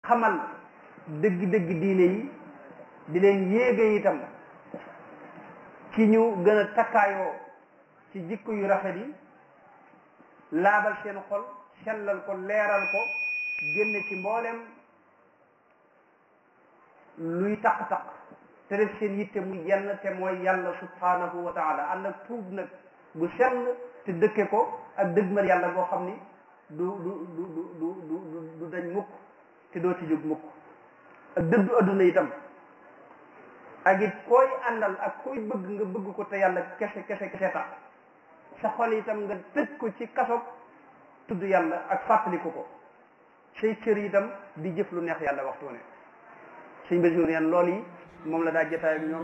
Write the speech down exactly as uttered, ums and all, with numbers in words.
xamal dëgg-dëgg diine yi di leen yéege itam ci ñu gën a takkaayoo ci jikko yu rafet yi laabal seen xol sellal ko leeral ko génne ci mboolem luy taq-taq te def seen yitte muy yenn te mooy yàlla subhanahu wa taala ànd ak tuub nag bu sell te dëkke ko ak dëgmal yàlla boo xam ni du du du du du du dañ mukk te doo ci jóg mukk ak dëddu adduna itam ak it koy àndal ak koy bëgg nga bëgg ko te yàlla kese kese kese tax sa xol itam nga tëj ko ci kasoog tudd yàlla ak fàttaliku ko say cër itam di jëf lu neex yàlla waxtu ne sëñ Basiru neen loolu yi moom la daa jotaay ak ñoom